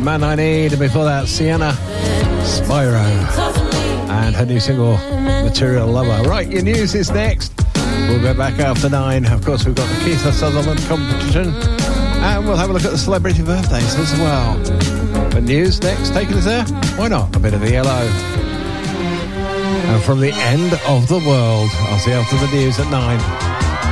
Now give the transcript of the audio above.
Man I Need, and before that, Sienna, Spyro, and her new single, Material Lover. Right, your news is next. We'll go back after 9. Of course, we've got the Keith Sutherland competition, and we'll have a look at the celebrity birthdays as well. But news next, taking us there? Why not? A bit of the Yellow. And from the end of the world, I'll see you after the news at 9.